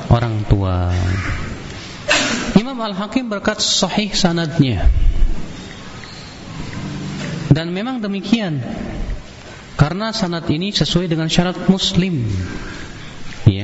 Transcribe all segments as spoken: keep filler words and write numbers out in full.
orang tua. Imam Al-Hakim berkata sahih sanadnya. Dan memang demikian, karena sanad ini sesuai dengan syarat Muslim. Ya.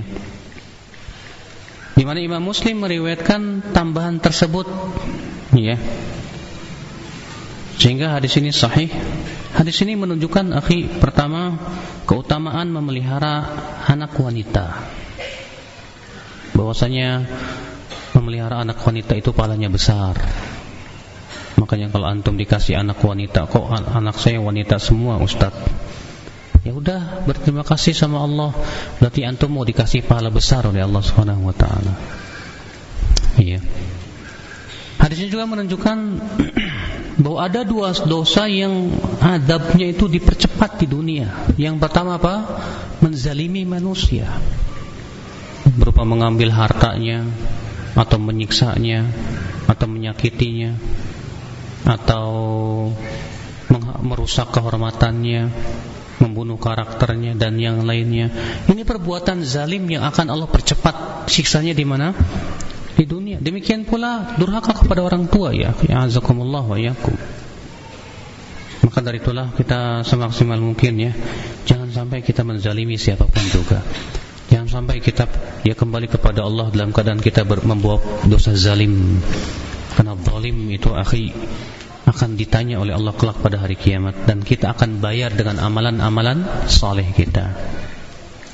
Di mana Imam Muslim meriwayatkan tambahan tersebut, ya. Sehingga hadis ini sahih. Hadis ini menunjukkan, akhi, pertama, keutamaan memelihara anak wanita. Bahwasanya memelihara anak wanita itu pahalanya besar. Makanya kalau antum dikasih anak wanita, kok anak saya wanita semua, Ustaz? Ya udah, berterima kasih sama Allah. Berarti antum mau dikasih pahala besar oleh Allah Subhanahu wa taala. Iya. Hadis ini juga menunjukkan bahwa ada dua dosa yang adabnya itu dipercepat di dunia. Yang pertama apa? Menzalimi manusia, berupa mengambil hartanya, atau menyiksanya, atau menyakitinya, atau merusak kehormatannya, membunuh karakternya, dan yang lainnya. Ini perbuatan zalim yang akan Allah percepat siksanya di mana? Di dunia. Demikian pula durhaka kepada orang tua, ya. Ya'azakumullah wa yakum. Maka dari itulah kita semaksimal mungkin, ya, jangan sampai kita menzalimi siapapun juga. Jangan sampai kita ya kembali kepada Allah dalam keadaan kita ber- membawa dosa zalim. Karena zalim itu, akhi, akan ditanya oleh Allah kelak pada hari kiamat, dan kita akan bayar dengan amalan-amalan saleh kita.